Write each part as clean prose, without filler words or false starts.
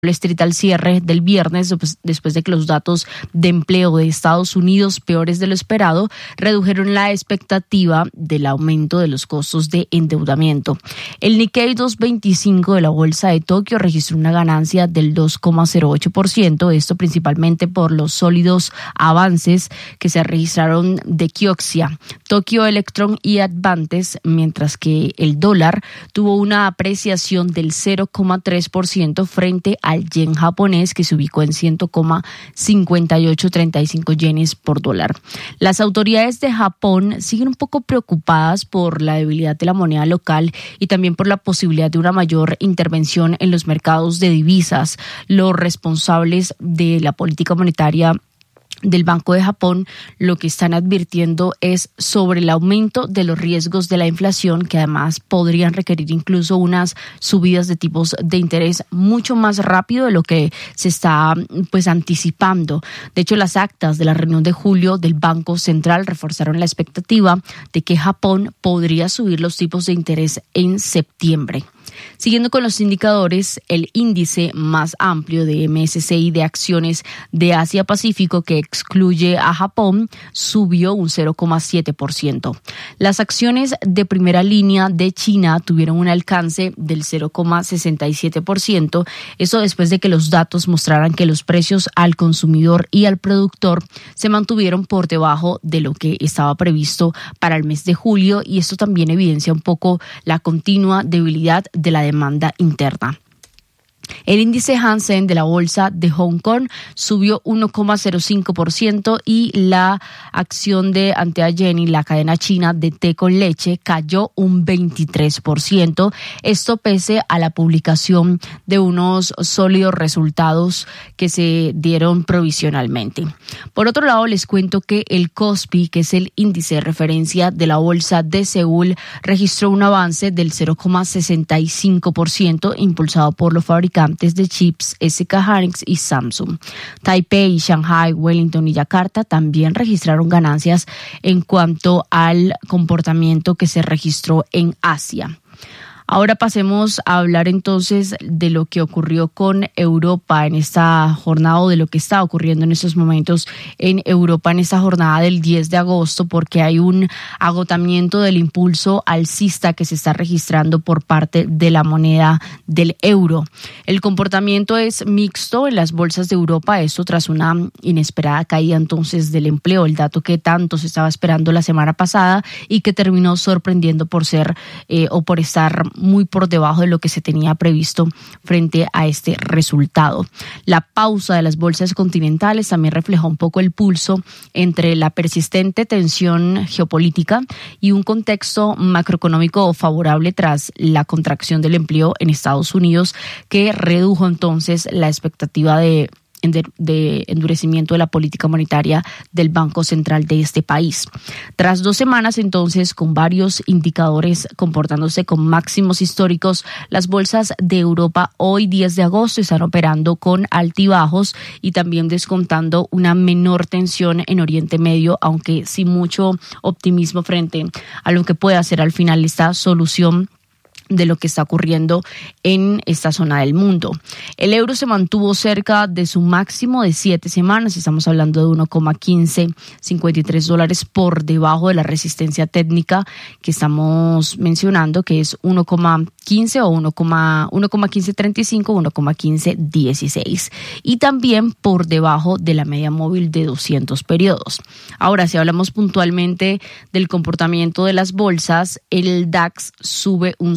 Wall Street al cierre del viernes, después de que los datos de empleo de Estados Unidos, peores de lo esperado, redujeron la expectativa del aumento de los costos de endeudamiento. El Nikkei 225 de la bolsa de Tokio registró una ganancia del 2,08%, esto principalmente por los sólidos avances que se registraron de Kioxia, Tokyo Electron y Advantes, mientras que el dólar tuvo una apreciación del 0,3% frente al yen japonés, que se ubicó en 100,5835 yenes por dólar. Las autoridades de Japón siguen un poco preocupadas por la debilidad de la moneda local y también por la posibilidad de una mayor intervención en los mercados de divisas. Los responsables de la política monetaria del Banco de Japón lo que están advirtiendo es sobre el aumento de los riesgos de la inflación, que además podrían requerir incluso unas subidas de tipos de interés mucho más rápido de lo que se está anticipando. De hecho, las actas de la reunión de julio del Banco Central reforzaron la expectativa de que Japón podría subir los tipos de interés en septiembre. Siguiendo con los indicadores, el índice más amplio de MSCI de acciones de Asia-Pacífico, que excluye a Japón, subió un 0,7%. Las acciones de primera línea de China tuvieron un alcance del 0,67%, eso después de que los datos mostraran que los precios al consumidor y al productor se mantuvieron por debajo de lo que estaba previsto para el mes de julio, y esto también evidencia un poco la continua debilidad de la demanda interna. El índice Hang-Seng de la bolsa de Hong Kong subió 1,05% y la acción de Anteageni, la cadena china de té con leche, cayó un 23%. Esto pese a la publicación de unos sólidos resultados que se dieron provisionalmente. Por otro lado, les cuento que el Kospi, que es el índice de referencia de la bolsa de Seúl, registró un avance del 0,65%, impulsado por los fabricantes de chips SK Hynix y Samsung. Taipei, Shanghai, Wellington y Yakarta también registraron ganancias en cuanto al comportamiento que se registró en Asia. Ahora pasemos a hablar entonces de lo que ocurrió con Europa en esta jornada, o de lo que está ocurriendo en estos momentos en Europa en esta jornada del 10 de agosto, porque hay un agotamiento del impulso alcista que se está registrando por parte de la moneda del euro. El comportamiento es mixto en las bolsas de Europa, esto tras una inesperada caída entonces del empleo, el dato que tanto se estaba esperando la semana pasada y que terminó sorprendiendo por ser o por estar muy por debajo de lo que se tenía previsto frente a este resultado. La pausa de las bolsas continentales también reflejó un poco el pulso entre la persistente tensión geopolítica y un contexto macroeconómico favorable tras la contracción del empleo en Estados Unidos, que redujo entonces la expectativa de endurecimiento de la política monetaria del Banco Central de este país. Tras 2 semanas entonces con varios indicadores comportándose con máximos históricos, las bolsas de Europa hoy 10 de agosto están operando con altibajos y también descontando una menor tensión en Oriente Medio, aunque sin mucho optimismo frente a lo que puede hacer al final esta solución de lo que está ocurriendo en esta zona del mundo. El euro se mantuvo cerca de su máximo de 7 semanas, estamos hablando de 1,1553 dólares por debajo de la resistencia técnica que estamos mencionando, que es 1,15 o 1,1535, 1,1516, y también por debajo de la media móvil de 200 periodos. Ahora, si hablamos puntualmente del comportamiento de las bolsas, el DAX sube un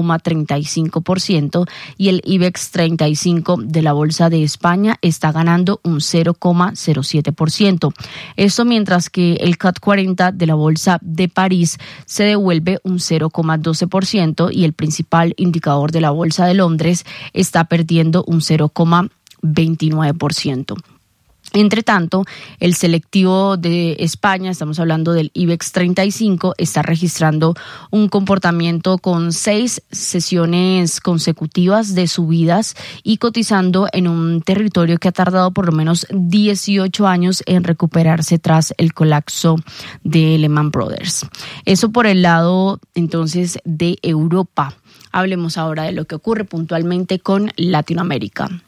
0,35% y el IBEX 35 de la Bolsa de España está ganando un 0,07%. Esto mientras que el CAC 40 de la Bolsa de París se devuelve un 0,12% y el principal indicador de la Bolsa de Londres está perdiendo un 0,29%. Entre tanto, el selectivo de España, estamos hablando del IBEX 35, está registrando un comportamiento con 6 sesiones consecutivas de subidas y cotizando en un territorio que ha tardado por lo menos 18 años en recuperarse tras el colapso de Lehman Brothers. Eso por el lado entonces de Europa. Hablemos ahora de lo que ocurre puntualmente con Latinoamérica.